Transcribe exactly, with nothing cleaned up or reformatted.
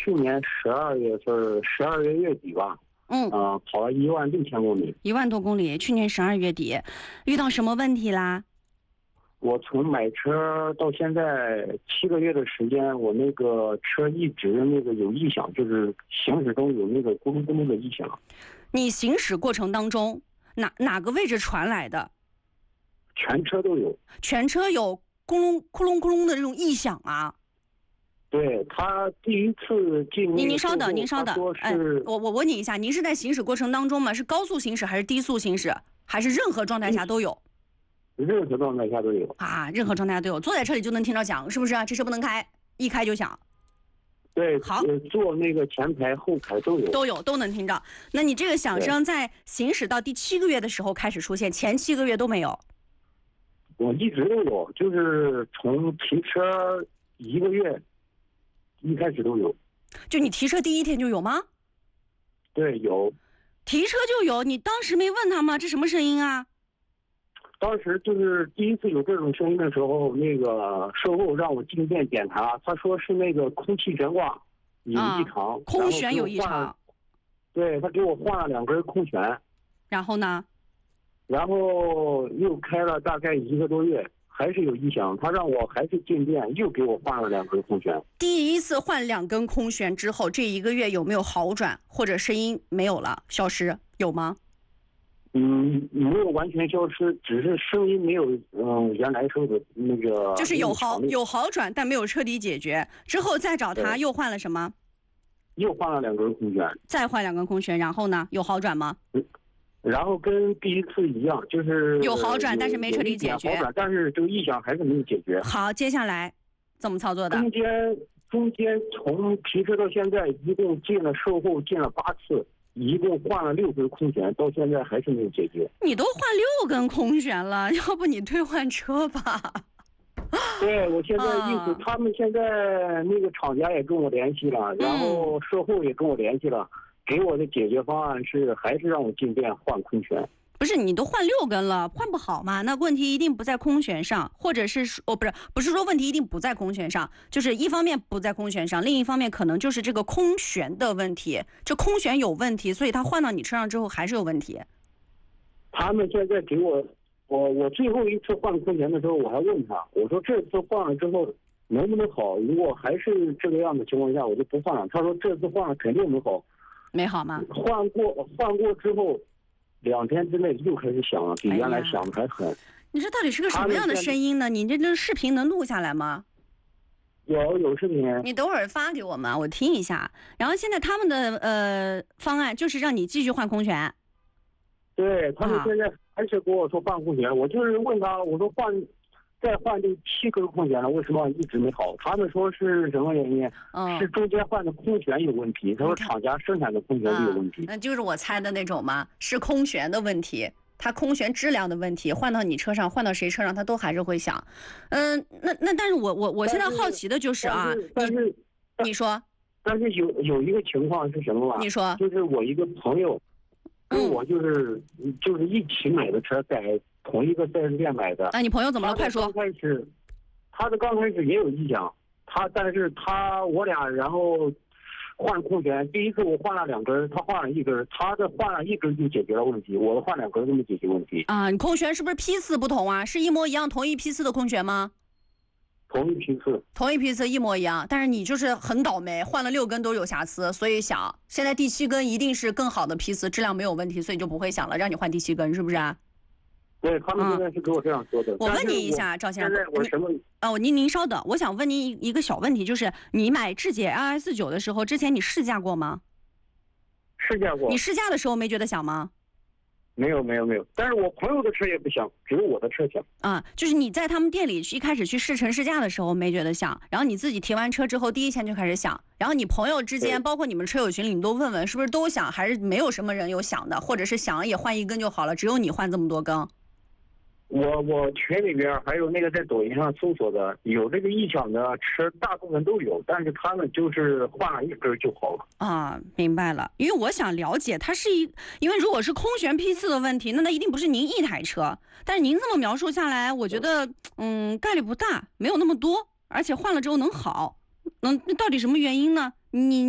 去年十二月份，十二月月底吧， 嗯， 呃，跑了一万六千公里。 一万多公里，去年十二月底，遇到什么问题啦？ 我从买车到现在七个月的时间，我那个车一直那个有异响，就是行驶中有那个咕噜咕噜的异响。 你行驶过程当中，哪哪个位置传来的？ 全车都有。 全车有咕隆咕隆咕隆的这种异响啊？ 对，他第一次进。 您您稍等，您稍等，哎，我我问你一下，您是在行驶过程当中吗？是高速行驶还是低速行驶，还是任何状态下都有？ 任何状态下都有啊，任何状态下都有，坐在车里就能听着响，是不是？这车不能开，一开就响。 对， 好， 坐那个前排后排都有， 都有都能听着。那你这个响声在行驶到第七个月的时候开始出现，前七个月都没有？ 我一直都有，就是从提车一个月一开始都有。 就你提车第一天就有吗？ 对，有。 提车就有，你当时没问他吗？这什么声音啊？ 当时就是第一次有这种声音的时候，那个售后让我进店检查，他说是那个空气悬挂有异常， 啊、空悬有异常。 对，他给我换了两根空悬。 然后呢？ 然后又开了大概一个多月，还是有异响，他让我还是进店，又给我换了两根空悬。 第一次换两根空悬之后，这一个月有没有好转，或者声音没有了，消失，有吗？ 嗯，没有完全消失，只是声音没有嗯原来时候的那个。 就是有好有好转，但没有彻底解决。之后再找他又换了什么？ 又换了两根空悬。 再换两根空悬，然后呢？有好转吗？ 嗯，然后跟第一次一样，就是有好转，但是没彻底解决。 好转，但是这个异响还是没有解决。 好，接下来怎么操作的？ 中间中间从提车到现在，一共进了售后进了八次。一共换了六根空悬，到现在还是没有解决。 你都换六根空悬了，要不你退换车吧？ 对，我现在意思，啊、他们现在那个厂家也跟我联系了，然后售后也跟我联系了，嗯、给我的解决方案是还是让我进店换空悬。 不是，你都换六根了，换不好吗？那问题一定不在空悬上，或者是哦，不是，不是说问题一定不在空悬上，就是一方面不在空悬上，另一方面可能就是这个空悬的问题，这空悬有问题，所以他换到你车上之后还是有问题。 他们现在给我，我我最后一次换空悬的时候，我还问他，我说这次换了之后能不能好？如果还是这个样的情况下，我就不换了。他说这次换了肯定能好。 没好吗？ 换过换过之后。两天之内又开始响了，比原来响的还狠。哎、 你这到底是个什么样的声音呢？你这这视频能录下来吗？ 有有视频。 你等会儿发给我们，我听一下。然后现在他们的呃方案就是让你继续换空悬。 对，他们现在还是跟我说换空悬，啊、我就是问他，我说换再换这七根空悬了，为什么一直没好？他们说是什么原因？嗯、是中间换的空悬有问题。他说厂家生产的空悬有问题。 那、啊、就是我猜的那种吗？是空悬的问题，它空悬质量的问题，换到你车上，换到谁车上，它都还是会响。嗯，那那但是我我我现在好奇的就是啊， 但是你你说， 但是有有一个情况是什么吧？ 你说， 就是我一个朋友，跟我就是、嗯、就是一起买的车，在同一个四 S 店买的。 那、啊、你朋友怎么了？快说。 刚开始。他的刚开始也有异响，他但是他我俩然后换空悬，第一次我换了两根，他换了一根，他的换了一根就解决了问题，我的换两根都没解决问题。 啊，你空悬是不是批次不同啊？是一模一样同一批次的空悬吗？ 同一批次， 同一批次一模一样，但是你就是很倒霉，换了六根都有瑕疵，所以响。现在第七根一定是更好的批次，质量没有问题，所以就不会响了，让你换第七根，是不是啊？ 对，他们现在是跟我这样说的。 嗯、我问你一下，赵先生， 现在我什么？ 哦，您您稍等，我想问您一个小问题，就是你买智解 L S 九的时候，之前你试驾过吗？ 试驾过。 你试驾的时候没觉得响吗？ 没有没有没有，但是我朋友的车也不响，只有我的车响。 啊，就是你在他们店里一开始去试乘试驾的时候没觉得响，然后你自己提完车之后第一天就开始响，然后你朋友之间，包括你们车友群里，你都问问是不是都响，还是没有什么人有响的，或者是响了也换一根就好了，只有你换这么多根。 我我群里边还有那个在抖音上搜索的，有这个异响的车，大部分都有，但是他们就是换了一根就好了。 啊，明白了。因为我想了解，它是一，因为如果是空悬批次的问题，那那一定不是您一台车。但是您这么描述下来，我觉得嗯概率不大，没有那么多，而且换了之后能好，能到底什么原因呢？你。